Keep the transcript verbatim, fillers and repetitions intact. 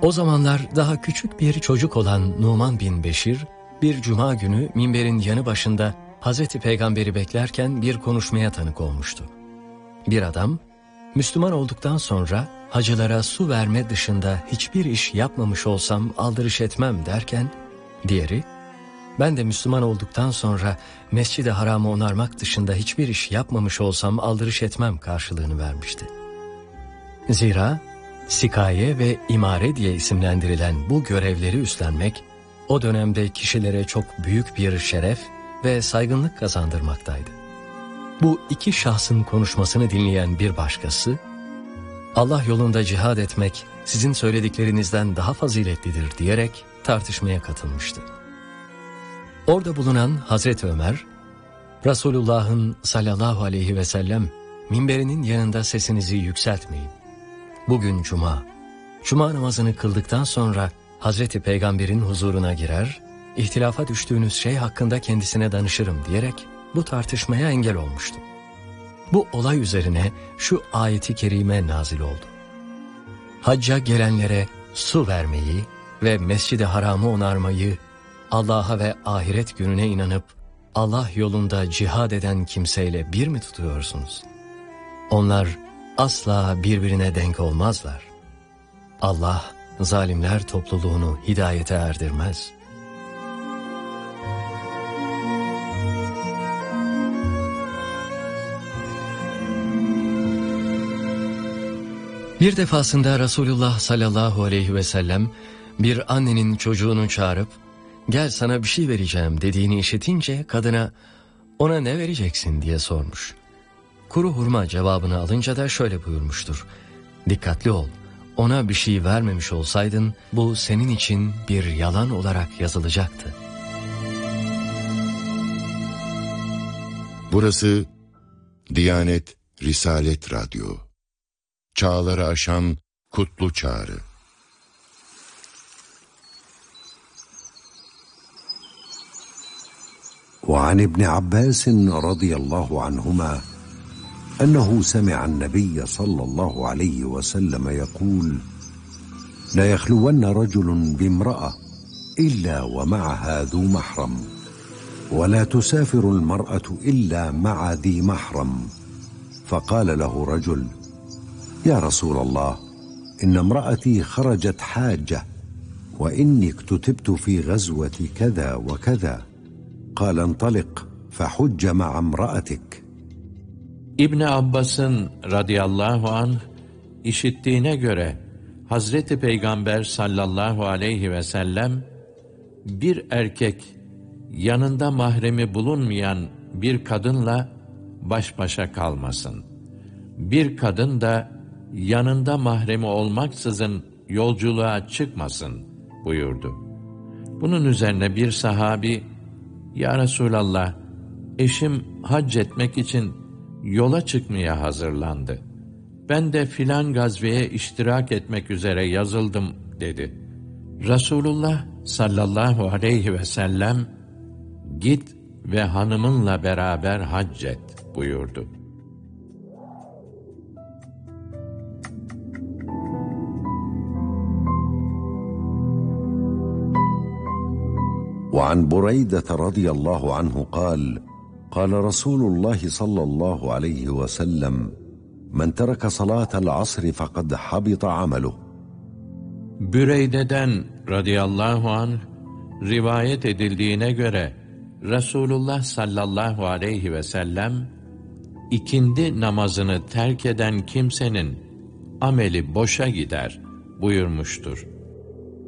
O zamanlar daha küçük bir çocuk olan Numan bin Beşir, bir cuma günü minberin yanı başında Hazreti Peygamber'i beklerken bir konuşmaya tanık olmuştu. Bir adam, Müslüman olduktan sonra hacılara su verme dışında hiçbir iş yapmamış olsam aldırış etmem derken, diğeri, ben de Müslüman olduktan sonra Mescid-i Haram'ı onarmak dışında hiçbir iş yapmamış olsam aldırış etmem karşılığını vermişti. Zira sikaye ve imare diye isimlendirilen bu görevleri üstlenmek, o dönemde kişilere çok büyük bir şeref ve saygınlık kazandırmaktaydı. Bu iki şahsın konuşmasını dinleyen bir başkası, Allah yolunda cihad etmek sizin söylediklerinizden daha faziletlidir diyerek tartışmaya katılmıştı. Orada bulunan Hazreti Ömer, Resulullah'ın sallallahu aleyhi ve sellem minberinin yanında sesinizi yükseltmeyin. Bugün cuma, cuma namazını kıldıktan sonra Hazreti Peygamber'in huzuruna girer, ihtilafa düştüğünüz şey hakkında kendisine danışırım diyerek bu tartışmaya engel olmuştu. Bu olay üzerine şu ayeti kerime nazil oldu. Hacca gelenlere su vermeyi ve Mescid-i Haram'ı onarmayı, Allah'a ve ahiret gününe inanıp Allah yolunda cihad eden kimseyle bir mi tutuyorsunuz? Onlar asla birbirine denk olmazlar. Allah zalimler topluluğunu hidayete erdirmez. Bir defasında Resulullah sallallahu aleyhi ve sellem bir annenin çocuğunu çağırıp gel sana bir şey vereceğim dediğini işitince kadına ona ne vereceksin diye sormuş. Kuru hurma cevabını alınca da şöyle buyurmuştur. Dikkatli ol, ona bir şey vermemiş olsaydın bu senin için bir yalan olarak yazılacaktı. Burası Diyanet Risalet Radyo. Çağları aşan kutlu çağrı. وعن ابن عباس رضي الله عنهما أنه سمع النبي صلى الله عليه وسلم يقول لا يخلون رجل بامرأة إلا ومعها ذو محرم ولا تسافر المرأة إلا مع ذي محرم فقال له رجل يا رسول الله إن امرأتي خرجت حاجة وإني اكتتبت في غزوة كذا وكذا قال انطلق فحج مع امرأتك. İbn Abbas'ın radıyallahu anh işittiğine göre Hazreti Peygamber sallallahu aleyhi ve sellem bir erkek yanında mahremi bulunmayan bir kadınla baş başa kalmasın. Bir kadın da yanında mahremi olmaksızın yolculuğa çıkmasın buyurdu. Bunun üzerine bir sahabi, ya Resulallah, eşim hac etmek için yola çıkmaya hazırlandı. Ben de filan gazveye iştirak etmek üzere yazıldım dedi. Resulullah sallallahu aleyhi ve sellem, git ve hanımınla beraber hac et buyurdu. وعن بريدة رضي الله عنه قال قال رسول الله صلى الله عليه وسلم من ترك صلاة العصر فقد حبط عمله. Büreyde'den radıyallahu anh rivayet edildiğine göre Resulullah sallallahu aleyhi ve sellem ikindi namazını terk eden kimsenin ameli boşa gider buyurmuştur.